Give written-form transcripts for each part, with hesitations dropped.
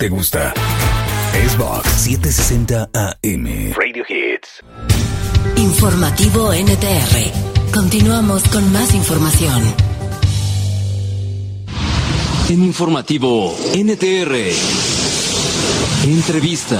te gusta. Es Vox 760 AM. Radio Hits. Informativo NTR. Continuamos con más información. En Informativo NTR. Entrevista.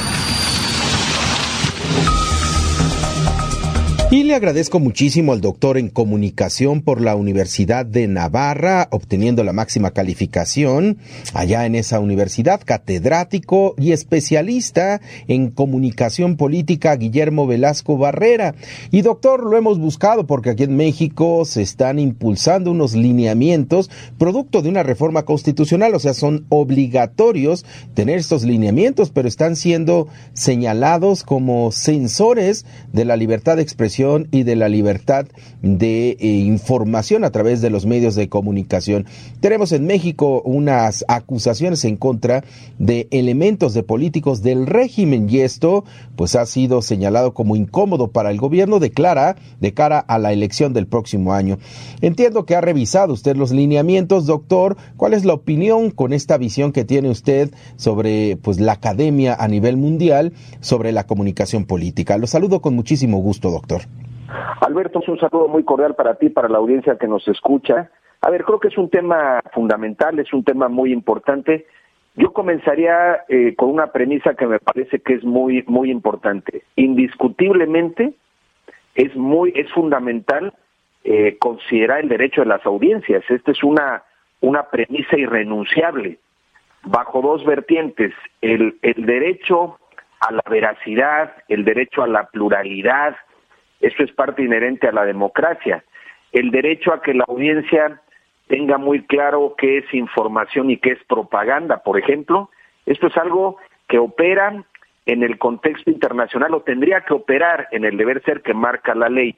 Y le agradezco muchísimo al doctor en comunicación por la Universidad de Navarra, obteniendo la máxima calificación allá en esa universidad, catedrático y especialista en comunicación política, Guillermo Velasco Barrera. Y doctor, lo hemos buscado porque aquí en México se están impulsando unos lineamientos producto de una reforma constitucional, o sea, son obligatorios tener estos lineamientos, pero están siendo señalados como censores de la libertad de expresión y de la libertad de información a través de los medios de comunicación. Tenemos en México unas acusaciones en contra de elementos de políticos del régimen y esto pues ha sido señalado como incómodo para el gobierno de cara a la elección del próximo año. Entiendo que ha revisado usted los lineamientos, doctor. ¿Cuál es la opinión con esta visión que tiene usted sobre pues la academia a nivel mundial sobre la comunicación política? Lo saludo con muchísimo gusto, doctor. Alberto, un saludo muy cordial para ti, para la audiencia que nos escucha. A ver, creo que es un tema fundamental, es un tema muy importante. Yo comenzaría con una premisa que me parece que es muy, muy importante. Indiscutiblemente es fundamental considerar el derecho de las audiencias. Esta es una premisa irrenunciable, bajo dos vertientes: el derecho a la veracidad, el derecho a la pluralidad. Esto es parte inherente a la democracia. El derecho a que la audiencia tenga muy claro qué es información y qué es propaganda, por ejemplo. Esto es algo que opera en el contexto internacional o tendría que operar en el deber ser que marca la ley.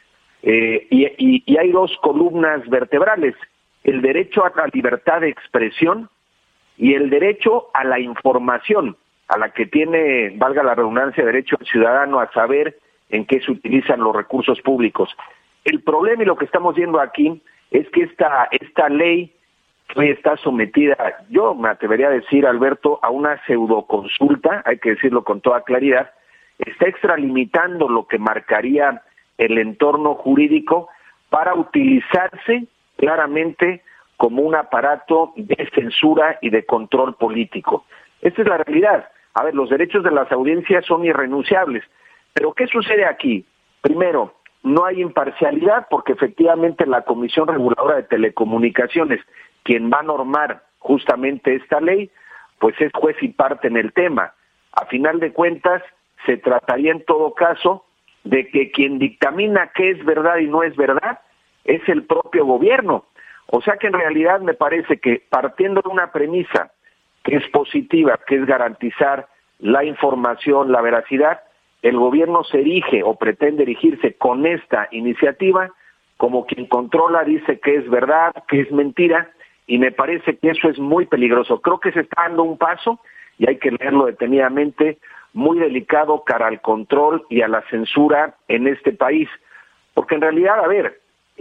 Y hay dos columnas vertebrales: el derecho a la libertad de expresión y el derecho a la información, a la que tiene, valga la redundancia, derecho el ciudadano a saber en qué se utilizan los recursos públicos. El problema y lo que estamos viendo aquí es que esta ley hoy está sometida, yo me atrevería a decir, Alberto, a una pseudoconsulta, hay que decirlo con toda claridad. Está extralimitando lo que marcaría el entorno jurídico para utilizarse claramente como un aparato de censura y de control político. Esta es la realidad. A ver, los derechos de las audiencias son irrenunciables. Pero ¿qué sucede aquí? Primero, no hay imparcialidad porque efectivamente la Comisión Reguladora de Telecomunicaciones, quien va a normar justamente esta ley, pues es juez y parte en el tema. A final de cuentas, se trataría en todo caso de que quien dictamina qué es verdad y no es verdad es el propio gobierno. O sea que en realidad me parece que partiendo de una premisa que es positiva, que es garantizar la información, la veracidad, el gobierno se erige o pretende erigirse con esta iniciativa como quien controla, dice que es verdad, que es mentira, y me parece que eso es muy peligroso. Creo que se está dando un paso, y hay que leerlo detenidamente, muy delicado cara al control y a la censura en este país. Porque en realidad, a ver,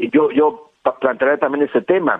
yo plantearé también ese tema,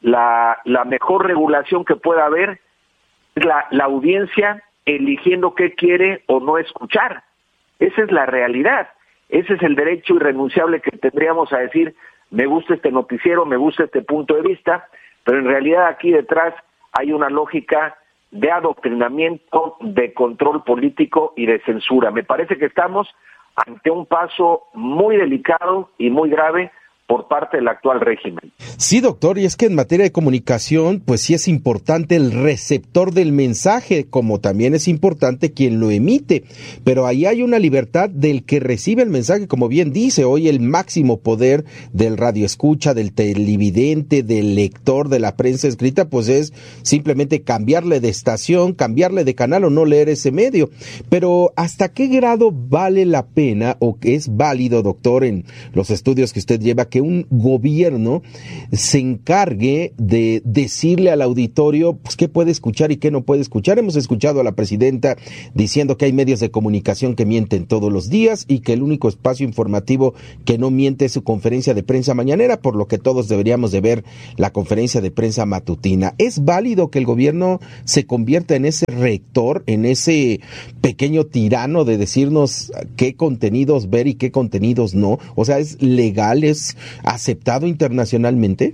la mejor regulación que pueda haber es la audiencia eligiendo qué quiere o no escuchar. Esa es la realidad, ese es el derecho irrenunciable que tendríamos a decir: me gusta este noticiero, me gusta este punto de vista, pero en realidad aquí detrás hay una lógica de adoctrinamiento, de control político y de censura. Me parece que estamos ante un paso muy delicado y muy grave por parte del actual régimen. Sí, doctor, y es que en materia de comunicación, pues sí es importante el receptor del mensaje, como también es importante quien lo emite, pero ahí hay una libertad del que recibe el mensaje, como bien dice, hoy el máximo poder del radioescucha, del televidente, del lector, de la prensa escrita, pues es simplemente cambiarle de estación, cambiarle de canal o no leer ese medio. Pero ¿hasta qué grado vale la pena o que es válido, doctor, en los estudios que usted lleva, que que un gobierno se encargue de decirle al auditorio pues qué puede escuchar y qué no puede escuchar. Hemos escuchado a la presidenta diciendo que hay medios de comunicación que mienten todos los días y que el único espacio informativo que no miente es su conferencia de prensa mañanera, por lo que todos deberíamos de ver la conferencia de prensa matutina. ¿Es válido que el gobierno se convierta en ese rector, en ese pequeño tirano de decirnos qué contenidos ver y qué contenidos no? O sea, ¿es legal, es aceptado internacionalmente?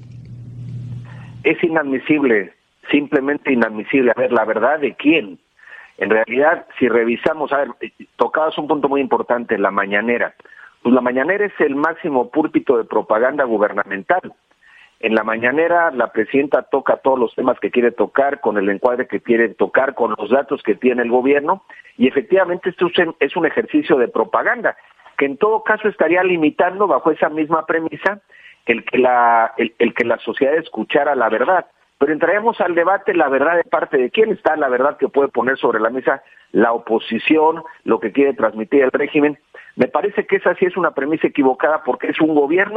Es inadmisible, simplemente inadmisible. A ver, ¿la verdad de quién? En realidad, si revisamos, a ver, tocabas un punto muy importante, la mañanera. Pues la mañanera es el máximo púlpito de propaganda gubernamental. En la mañanera la presidenta toca todos los temas que quiere tocar, con el encuadre que quiere tocar, con los datos que tiene el gobierno, y efectivamente esto es un ejercicio de propaganda, que en todo caso estaría limitando, bajo esa misma premisa, el que la sociedad escuchara la verdad. Pero entraríamos al debate, la verdad de parte de quién está, la verdad que puede poner sobre la mesa la oposición, lo que quiere transmitir el régimen. Me parece que esa sí es una premisa equivocada, porque es un gobierno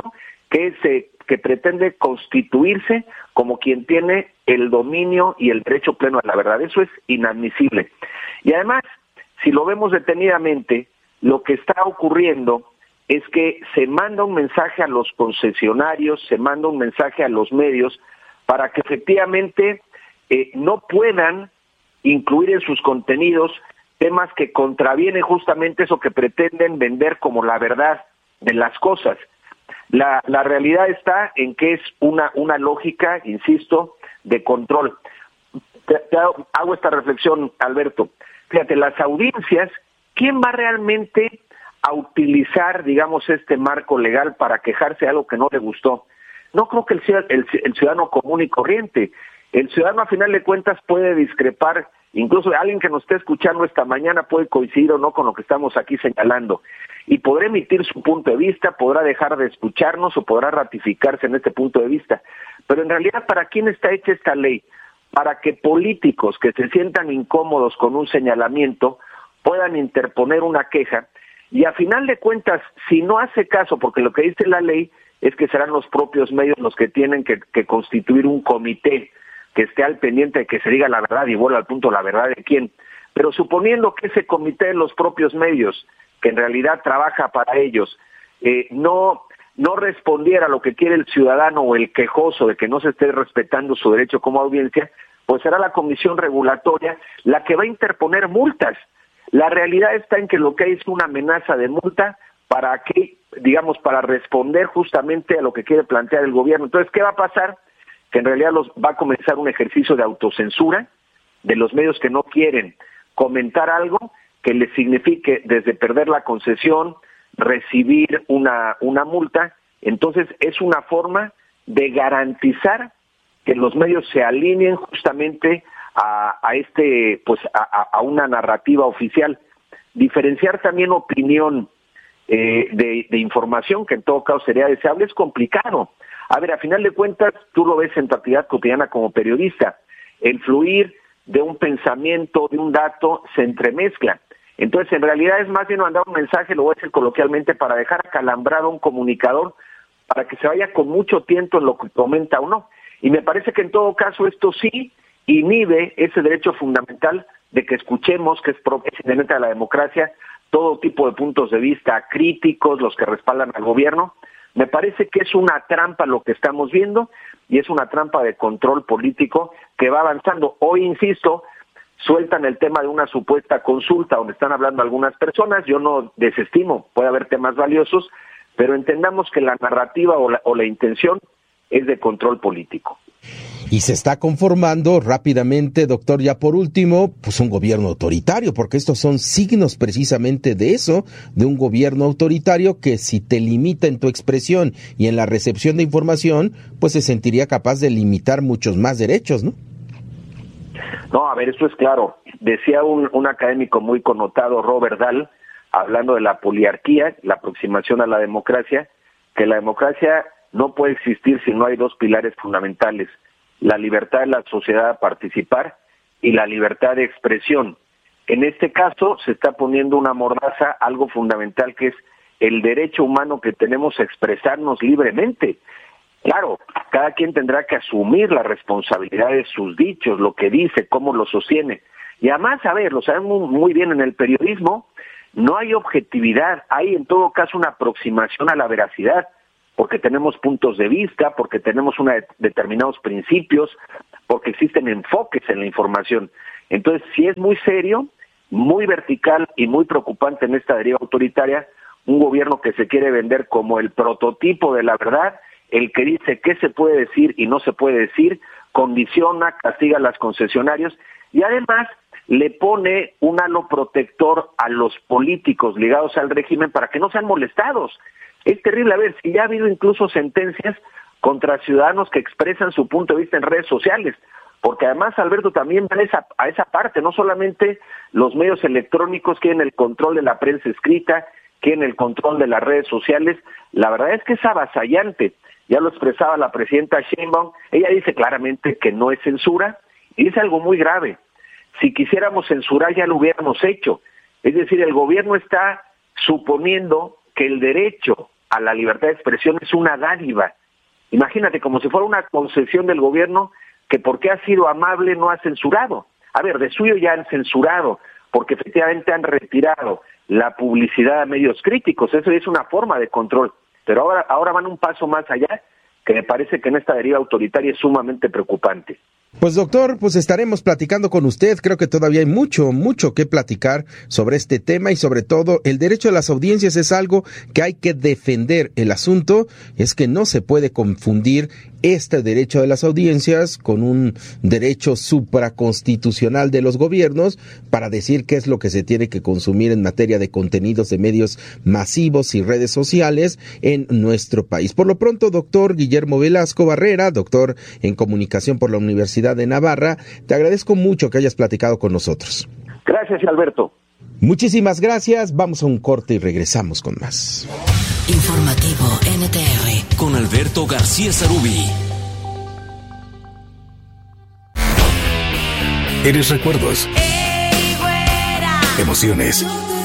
que pretende constituirse como quien tiene el dominio y el derecho pleno a la verdad. Eso es inadmisible. Y además, si lo vemos detenidamente, lo que está ocurriendo es que se manda un mensaje a los concesionarios, se manda un mensaje a los medios para que efectivamente no puedan incluir en sus contenidos temas que contravienen justamente eso que pretenden vender como la verdad de las cosas. La realidad está en que es una lógica, insisto, de control. Te hago esta reflexión, Alberto. Fíjate, las audiencias, ¿quién va realmente a utilizar, digamos, este marco legal para quejarse de algo que no le gustó? No creo que el ciudadano común y corriente. El ciudadano, a final de cuentas, puede discrepar. Incluso alguien que nos esté escuchando esta mañana puede coincidir o no con lo que estamos aquí señalando, y podrá emitir su punto de vista, podrá dejar de escucharnos o podrá ratificarse en este punto de vista. Pero en realidad, ¿para quién está hecha esta ley? Para que políticos que se sientan incómodos con un señalamiento puedan interponer una queja, y a final de cuentas, si no hace caso, porque lo que dice la ley es que serán los propios medios los que tienen que constituir un comité que esté al pendiente de que se diga la verdad, y vuelvo al punto, la verdad de quién. Pero suponiendo que ese comité de los propios medios, que en realidad trabaja para ellos, no respondiera a lo que quiere el ciudadano o el quejoso de que no se esté respetando su derecho como audiencia, pues será la comisión regulatoria la que va a interponer multas. La realidad está en que lo que hay es una amenaza de multa para responder justamente a lo que quiere plantear el gobierno. Entonces, ¿qué va a pasar? Que en realidad va a comenzar un ejercicio de autocensura de los medios que no quieren comentar algo que les signifique desde perder la concesión, recibir una multa. Entonces es una forma de garantizar que los medios se alineen justamente a una narrativa oficial. Diferenciar también opinión de información, que en todo caso sería deseable, es complicado. A ver, a final de cuentas, tú lo ves en tu actividad cotidiana como periodista. El fluir de un pensamiento, de un dato, se entremezcla. Entonces, en realidad es más bien mandar un mensaje, lo voy a decir coloquialmente, para dejar acalambrado a un comunicador, para que se vaya con mucho tiento en lo que comenta o no. Y me parece que en todo caso esto sí inhibe ese derecho fundamental de que escuchemos, que es inherente a la democracia, todo tipo de puntos de vista críticos, los que respaldan al gobierno. Me parece que es una trampa lo que estamos viendo, y es una trampa de control político que va avanzando. Hoy, insisto, sueltan el tema de una supuesta consulta donde están hablando algunas personas. Yo no desestimo, puede haber temas valiosos, pero entendamos que la narrativa o la intención es de control político. Y se está conformando rápidamente, doctor, ya por último, pues un gobierno autoritario, porque estos son signos precisamente de eso, de un gobierno autoritario que si te limita en tu expresión y en la recepción de información, pues se sentiría capaz de limitar muchos más derechos, ¿no? No, a ver, esto es claro. Decía un académico muy connotado, Robert Dahl, hablando de la poliarquía, la aproximación a la democracia, que la democracia no puede existir si no hay dos pilares fundamentales: la libertad de la sociedad a participar y la libertad de expresión. En este caso se está poniendo una mordaza, algo fundamental, que es el derecho humano que tenemos a expresarnos libremente. Claro, cada quien tendrá que asumir la responsabilidad de sus dichos, lo que dice, cómo lo sostiene. Y además, a ver, lo sabemos muy bien en el periodismo, no hay objetividad, hay en todo caso una aproximación a la veracidad, porque tenemos puntos de vista, porque tenemos determinados principios, porque existen enfoques en la información. Entonces, sí es muy serio, muy vertical y muy preocupante en esta deriva autoritaria, un gobierno que se quiere vender como el prototipo de la verdad, el que dice qué se puede decir y no se puede decir, condiciona, castiga a los concesionarios y además le pone un halo protector a los políticos ligados al régimen para que no sean molestados. Es terrible, a ver, si ya ha habido incluso sentencias contra ciudadanos que expresan su punto de vista en redes sociales, porque además, Alberto, también van a esa parte, no solamente los medios electrónicos quieren el control de la prensa escrita, quieren el control de las redes sociales, la verdad es que es avasallante, ya lo expresaba la presidenta Sheinbaum, ella dice claramente que no es censura, y dice algo muy grave, si quisiéramos censurar ya lo hubiéramos hecho, es decir, el gobierno está suponiendo que el derecho a la libertad de expresión es una dádiva, imagínate, como si fuera una concesión del gobierno que porque ha sido amable no ha censurado. A ver, de suyo ya han censurado, porque efectivamente han retirado la publicidad a medios críticos, eso es una forma de control, pero ahora van un paso más allá, que me parece que en esta deriva autoritaria es sumamente preocupante. Pues doctor, pues estaremos platicando con usted, creo que todavía hay mucho que platicar sobre este tema y sobre todo el derecho a las audiencias es algo que hay que defender. El asunto es que no se puede confundir este derecho de las audiencias con un derecho supraconstitucional de los gobiernos para decir qué es lo que se tiene que consumir en materia de contenidos de medios masivos y redes sociales en nuestro país. Por lo pronto, doctor Guillermo Velasco Barrera, doctor en comunicación por la Universidad de Navarra, te agradezco mucho que hayas platicado con nosotros. Gracias, Alberto. Muchísimas gracias, vamos a un corte y regresamos con más. Informativo NTR con Alberto García Sarubí. Eres recuerdos, emociones,